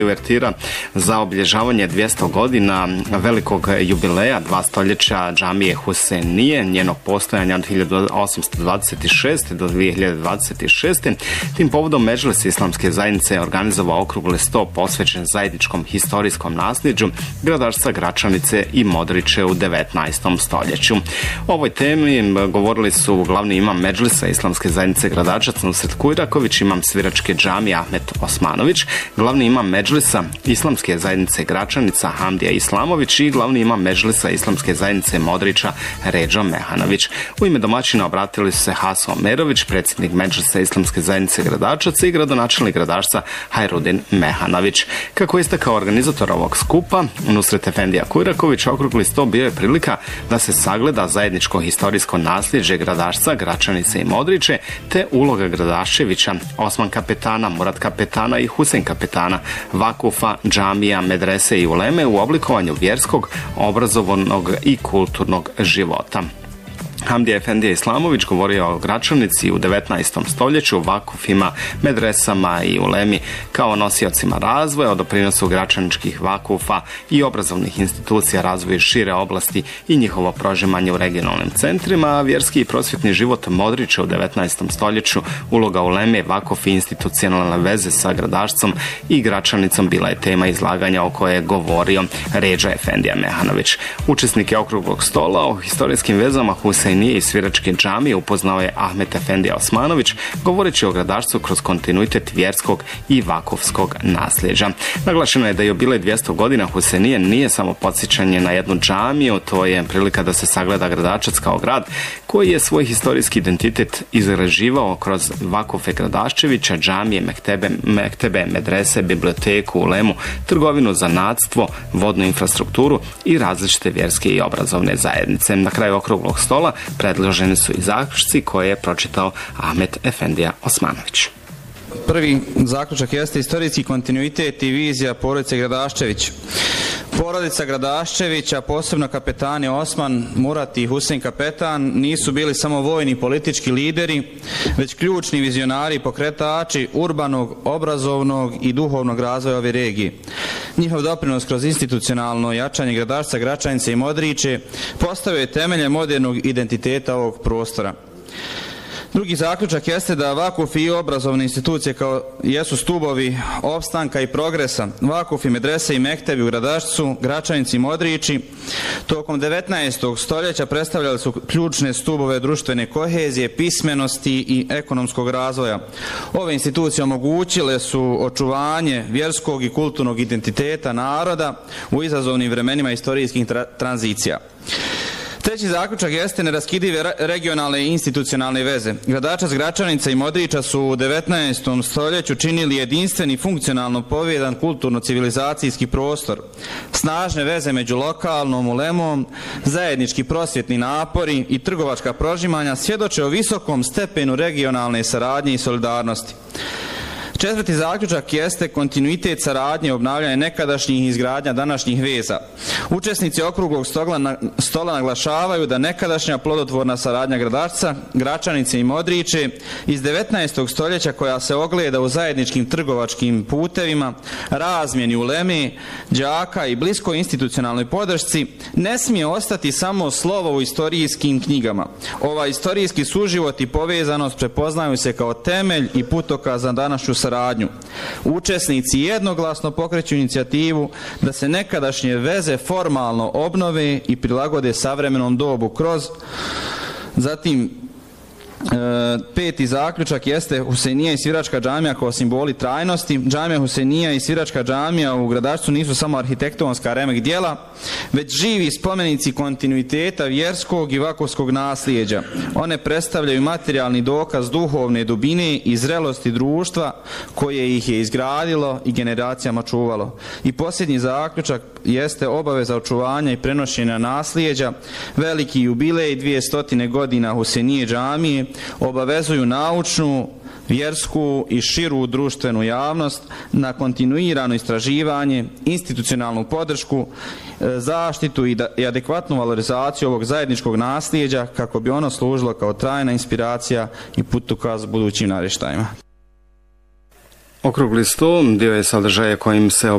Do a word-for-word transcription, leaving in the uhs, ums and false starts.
Uvertira za obilježavanje dvjesto godina velikog jubileja dva stoljeća džamije Husenije, njenog postojanja od hiljadu osamsto dvadeset šeste. do dvije hiljade dvadeset šeste. Tim povodom Medžlis Islamske zajednice je organizovao okrugli sto posvećen zajedničkom historijskom nasljeđu gradašca Gračanice i Modriče u devetnaestom stoljeću. O ovoj temi govorili su glavni imam Medžlisa Islamske zajednice Gradačac Nusret Kujraković, imam sviračke džamije Ahmet Osmanović, glavni imam Medžlisa Islamske zajednice Gračanica Hamdija Islamović i glavni imam Medžlisa Islamske zajednice Modriča Redžo Mehanović. U ime domaćina obratili su se Haso Omerović, predsjednik Medžlisa Islamske zajednice Gradačac i gradonačelnik Gradašca Hajrudin Mehanović. Kako je istakao organizator ovog skupa, Nusret Efendija Kujraković, okrugli sto bio je prilika da se sagleda zajedničko historijsko nasljeđe Gradašca, Gračanice i Modriče, te uloga Gradaščevića, Osman kapetana, Murat kapetana i Husein kapetana, vakufa, džamija, medrese i uleme u oblikovanju vjerskog, obrazovnog i kulturnog života. Hamdija Efendija Islamović govorio o Gračanici u devetnaestom stoljeću, vakufima, medresama i ulemi kao nosiocima razvoja, o doprinosu gračaničkih vakufa i obrazovnih institucija razvoju šire oblasti i njihovo prožimanje u regionalnim centrima, a vjerski i prosvjetni život Modriča u devetnaestom stoljeću, uloga uleme, vakuf i institucionalne veze sa Gradašcom i Gračanicom bila je tema izlaganja o kojoj je govorio Redžo Efendija Mehanović. Učesnike okruglog stola o historijskim vezama Husein nije i sviračke džamije upoznao je Ahmet Efendija Osmanović, govoreći o Gradašcu kroz kontinuitet vjerskog i vakufskog nasljeđa. Naglašeno je da jubilej dvjesto godina Husenije nije samo podsjećanje na jednu džamiju, to je prilika da se sagleda Gradačac kao grad koji je svoj historijski identitet izraživao kroz vakufe Gradaščevića, džamije, mektebe, mektebe, medrese, biblioteku, ulemu, trgovinu, zanatstvo, vodnu infrastrukturu i različite vjerske i obrazovne zajednice. Na kraju okruglog stola predloženi su i zaključci koje je pročitao Ahmet Efendija Osmanović. Prvi zaključak jeste istorijski kontinuitet i vizija porodice Gradaščević. Porodica Gradaščevića, posebno kapetani Osman, Murat i Husein kapetan, nisu bili samo vojni politički lideri, već ključni vizionari i pokretači urbanog, obrazovnog i duhovnog razvoja ove regije. Njihov doprinos kroz institucionalno jačanje Gradašca, Gračanice i Modriče postavio je temelje modernog identiteta ovog prostora. Drugi zaključak jeste da vakuf i obrazovne institucije kao jesu stubovi opstanka i progresa. Vakuf i medrese i mektebi u Gradašcu, Gračanici i Modriči tokom devetnaestog stoljeća predstavljali su ključne stubove društvene kohezije, pismenosti i ekonomskog razvoja. Ove institucije omogućile su očuvanje vjerskog i kulturnog identiteta naroda u izazovnim vremenima historijskih tra- tranzicija. Treći zaključak jeste neraskidive regionalne i institucionalne veze. Gradačac, Gračanica i Modriča su u devetnaestom stoljeću činili jedinstveni, funkcionalno povezan kulturno-civilizacijski prostor. Snažne veze među lokalnom ulemom, zajednički prosvjetni napori i trgovačka prožimanja svjedoče o visokom stepenu regionalne saradnje i solidarnosti. Četvrti zaključak jeste kontinuitet saradnje i obnavljanje nekadašnjih i izgradnja današnjih veza. Učesnici okruglog stola, stola naglašavaju da nekadašnja plodotvorna saradnja Gradašca, Gračanice i Modriče iz devetnaestog stoljeća koja se ogleda u zajedničkim trgovačkim putevima, razmjeni uleme, đaka i bliskoj institucionalnoj podršci ne smije ostati samo slovo u istorijskim knjigama. Ova istorijski suživot i povezanost prepoznaju se kao temelj i putokaz za današnju saradnju. Radnju. Učesnici jednoglasno pokreću inicijativu da se nekadašnje veze formalno obnove i prilagode savremenom dobu kroz zatim E, peti zaključak jeste Husenija i sviračka džamija kao simboli trajnosti. Džamija Husenija i sviračka džamija u Gradašcu nisu samo arhitektonska remek djela, već živi spomenici kontinuiteta vjerskog i vakufskog nasljeđa. One predstavljaju materijalni dokaz duhovne dubine i zrelosti društva koje ih je izgradilo i generacijama čuvalo. I posljednji zaključak jeste obaveza očuvanja i prenošenja nasljeđa. Veliki jubilej dvije stotine godina Husenije džamije obavezuju naučnu, vjersku i širu društvenu javnost na kontinuirano istraživanje, institucionalnu podršku, zaštitu i adekvatnu valorizaciju ovog zajedničkog nasljeđa kako bi ono služilo kao trajna inspiracija i putokaz budućim naraštajima. Okrugli sto dio je sadržaja kojim se